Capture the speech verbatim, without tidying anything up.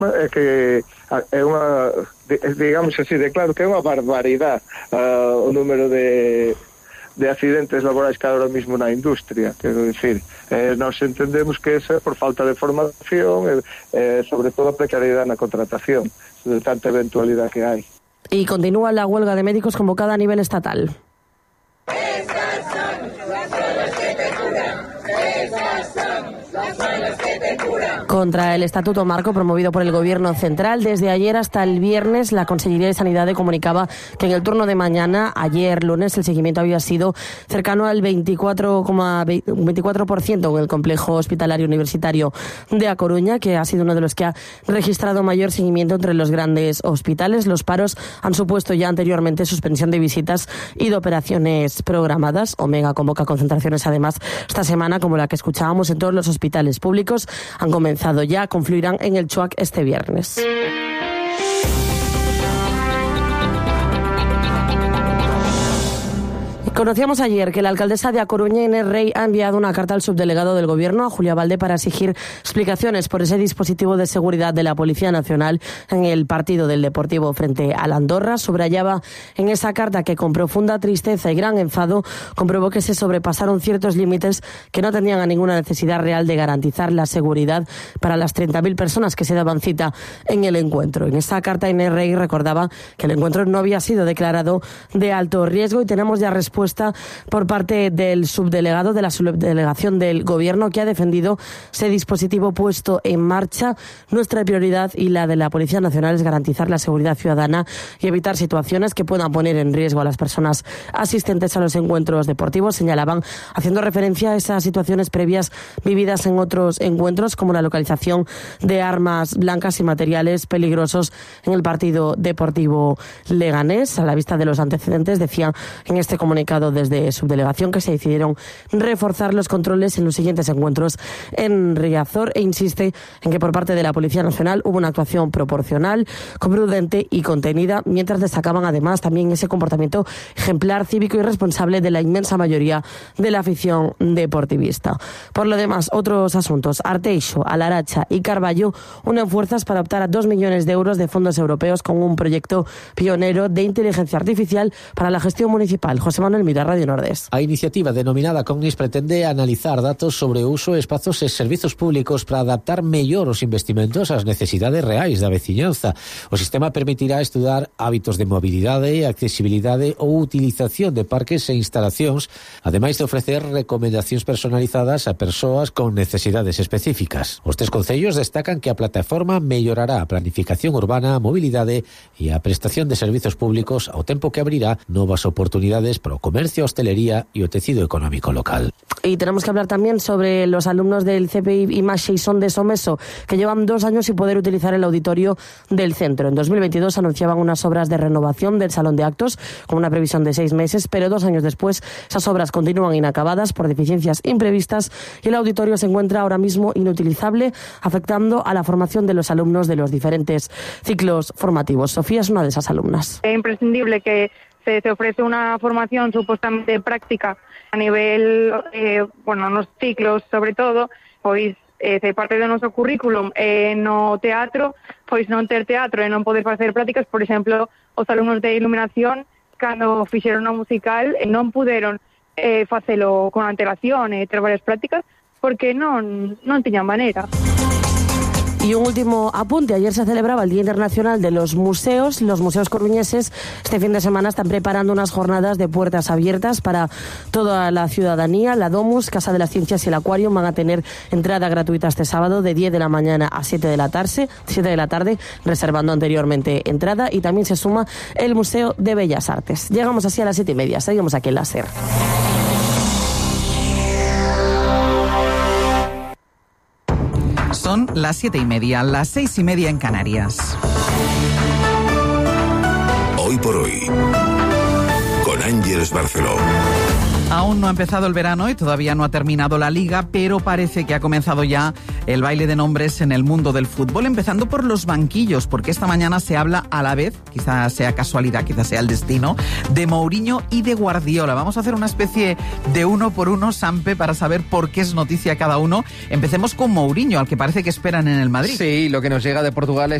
é que é unha, digamos así, de claro que é unha barbaridade uh, o número de de accidentes laborais que ahora mismo na industria, quero dicir, eh, nós entendemos que esa por falta de formación e eh, sobre todo a precariedade na contratación, de tanta eventualidade que hai. Y continúa la huelga de médicos convocada a nivel estatal. Esas son las manos que te curan, esas son las manos que te curan. Contra el Estatuto Marco promovido por el Gobierno Central, desde ayer hasta el viernes la Consellería de Sanidad comunicaba que en el turno de mañana, ayer lunes, el seguimiento había sido cercano al veinticuatro coma veinticuatro por ciento en el complejo hospitalario universitario de A Coruña, que ha sido uno de los que ha registrado mayor seguimiento entre los grandes hospitales. Los paros han supuesto ya anteriormente suspensión de visitas y de operaciones programadas. Omega convoca concentraciones además esta semana, como la que escuchábamos en todos los hospitales públicos. Han comenzado ya, confluirán en el CHUAC este viernes. Conocíamos ayer que la alcaldesa de A Coruña, Inés Rey, ha enviado una carta al subdelegado del Gobierno, a Julia Valde, para exigir explicaciones por ese dispositivo de seguridad de la Policía Nacional en el partido del Deportivo frente al Andorra. Subrayaba en esa carta que con profunda tristeza y gran enfado comprobó que se sobrepasaron ciertos límites que no tenían a ninguna necesidad real de garantizar la seguridad para las treinta mil personas que se daban cita en el encuentro. En esa carta, Inés Rey recordaba que el encuentro no había sido declarado de alto riesgo y tenemos ya respuesta por parte del subdelegado de la subdelegación del Gobierno, que ha defendido ese dispositivo puesto en marcha. Nuestra prioridad y la de la Policía Nacional es garantizar la seguridad ciudadana y evitar situaciones que puedan poner en riesgo a las personas asistentes a los encuentros deportivos, señalaban, haciendo referencia a esas situaciones previas vividas en otros encuentros, como la localización de armas blancas y materiales peligrosos en el partido deportivo leganés. A la vista de los antecedentes, decía en este comunicado desde subdelegación que se decidieron reforzar los controles en los siguientes encuentros en Riazor, e insiste en que por parte de la Policía Nacional hubo una actuación proporcional, prudente y contenida, mientras destacaban además también ese comportamiento ejemplar, cívico y responsable de la inmensa mayoría de la afición deportivista. Por lo demás, otros asuntos. Arteixo, Alaracha y Carballo unen fuerzas para optar a dos millones de euros de fondos europeos con un proyecto pionero de inteligencia artificial para la gestión municipal. José Manuel Mira, Radio Nordés. A iniciativa denominada Cognis pretende analizar datos sobre o uso de espazos e servizos públicos para adaptar mellor os investimentos ás necesidades reais da veciñanza. O sistema permitirá estudar hábitos de mobilidade, accesibilidade ou utilización de parques e instalacións, ademais de ofrecer recomendacións personalizadas a persoas con necesidades específicas. Os tres concellos destacan que a plataforma mellorará a planificación urbana, a mobilidade e a prestación de servizos públicos, ao tempo que abrirá novas oportunidades para o comercio, hostelería y o tecido económico local. Y tenemos que hablar también sobre los alumnos del C P I Imaxe y Son de Someso, que llevan dos años sin poder utilizar el auditorio del centro. En dos mil veintidós anunciaban unas obras de renovación del salón de actos con una previsión de seis meses, pero dos años después esas obras continúan inacabadas por deficiencias imprevistas y el auditorio se encuentra ahora mismo inutilizable, afectando a la formación de los alumnos de los diferentes ciclos formativos. Sofía es una de esas alumnas. Es imprescindible que Se, se ofrece una formación supuestamente práctica a nivel, eh, bueno, nos ciclos sobre todo, pois eh, se parte do noso currículum eh, no teatro, pois non ter teatro e non poder facer prácticas. Por exemplo, os alumnos de iluminación, cando fixeron o musical, eh, non puderon eh, facelo con antelación e eh, ter varias prácticas porque non, non tiñan maneira. Y un último apunte. Ayer se celebraba el Día Internacional de los Museos. Los museos coruñeses este fin de semana están preparando unas jornadas de puertas abiertas para toda la ciudadanía. La Domus, Casa de las Ciencias y el Acuario van a tener entrada gratuita este sábado de diez de la mañana a siete de la tarde, siete de la tarde, reservando anteriormente entrada. Y también se suma el Museo de Bellas Artes. Llegamos así a las siete y media. Seguimos aquí en la SER. Son las siete y media, las seis y media en Canarias. Hoy por hoy, con Ángeles Barceló. Aún no ha empezado el verano y todavía no ha terminado la liga, pero parece que ha comenzado ya el baile de nombres en el mundo del fútbol, empezando por los banquillos, porque esta mañana se habla a la vez, quizás sea casualidad, quizás sea el destino, de Mourinho y de Guardiola. Vamos a hacer una especie de uno por uno, Sampe, para saber por qué es noticia cada uno. Empecemos con Mourinho, al que parece que esperan en el Madrid. Sí, lo que nos llega de Portugal es